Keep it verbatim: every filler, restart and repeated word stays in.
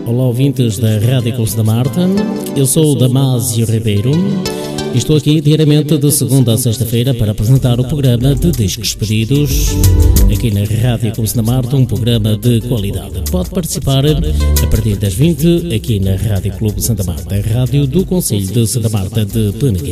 Olá, ouvintes da Rádio Clube Santa Marta. Eu sou o Damásio Ribeiro e estou aqui diariamente de segunda a sexta-feira para apresentar o programa de Discos Pedidos aqui na Rádio Clube Santa Marta, um programa de qualidade. Pode participar a partir das vinte aqui na Rádio Clube Santa Marta, a rádio do Concelho de Santa Marta de Peneguim.